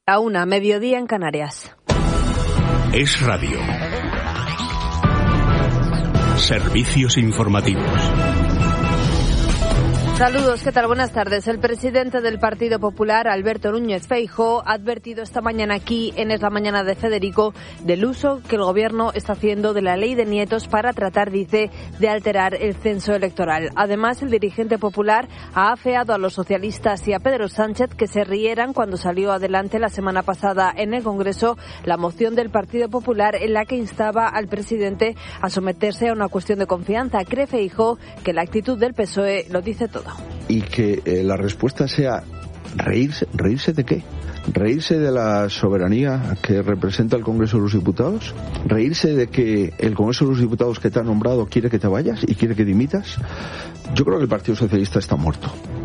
A 1, mediodía en Canarias. Es Radio. Servicios informativos. Saludos, ¿qué tal? Buenas tardes. El presidente del Partido Popular, Alberto Núñez Feijóo, ha advertido esta mañana aquí en Es la Mañana de Federico del uso que el Gobierno está haciendo de la ley de nietos para tratar, dice, de alterar el censo electoral. Además, el dirigente popular ha afeado a los socialistas y a Pedro Sánchez que se rieran cuando salió adelante la semana pasada en el Congreso la moción del Partido Popular en la que instaba al presidente a someterse a una cuestión de confianza. Cree Feijóo que la actitud del PSOE lo dice todo. Y que la respuesta sea reírse. ¿Reírse de qué? ¿Reírse de la soberanía que representa el Congreso de los Diputados? ¿Reírse de que el Congreso de los Diputados que te ha nombrado quiere que te vayas y quiere que dimitas? Yo creo que el Partido Socialista está muerto.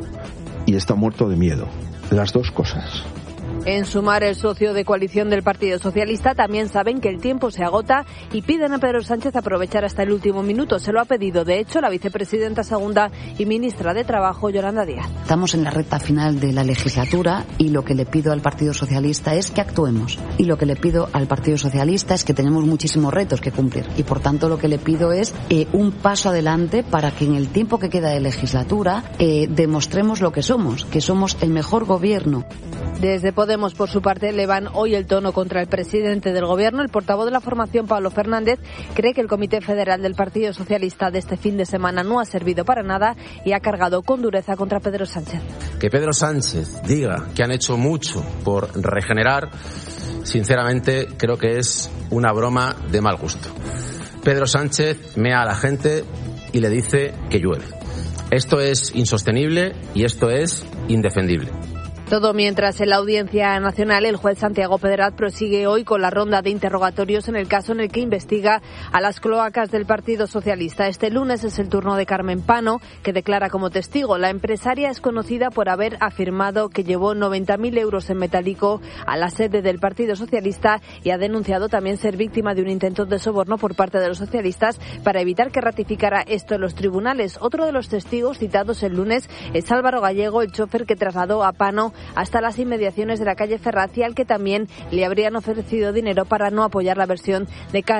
Y está muerto de miedo. Las dos cosas. En Sumar, el socio de coalición del Partido Socialista, también saben que el tiempo se agota y piden a Pedro Sánchez aprovechar hasta el último minuto. Se lo ha pedido, de hecho, la vicepresidenta segunda y ministra de Trabajo, Yolanda Díaz. Estamos en la recta final de la legislatura y lo que le pido al Partido Socialista es que actuemos. Y lo que le pido al Partido Socialista es que tenemos muchísimos retos que cumplir. Y por tanto lo que le pido es un paso adelante para que en el tiempo que queda de legislatura demostremos lo que somos el mejor gobierno. Desde Podemos, por su parte, elevan hoy el tono contra el presidente del Gobierno. El portavoz de la formación, Pablo Fernández, cree que el Comité Federal del Partido Socialista de este fin de semana no ha servido para nada y ha cargado con dureza contra Pedro Sánchez. Que Pedro Sánchez diga que han hecho mucho por regenerar, sinceramente creo que es una broma de mal gusto. Pedro Sánchez mea a la gente y le dice que llueve. Esto es insostenible y esto es indefendible. Todo mientras en la Audiencia Nacional el juez Santiago Pedraz prosigue hoy con la ronda de interrogatorios en el caso en el que investiga a las cloacas del Partido Socialista. Este lunes es el turno de Carmen Pano, que declara como testigo. La empresaria es conocida por haber afirmado que llevó 90.000 euros en metálico a la sede del Partido Socialista y ha denunciado también ser víctima de un intento de soborno por parte de los socialistas para evitar que ratificara esto en los tribunales. Otro de los testigos citados el lunes es Álvaro Gallego, el chofer que trasladó a Pano hasta las inmediaciones de la calle Ferraz y al que también le habrían ofrecido dinero para no apoyar la versión de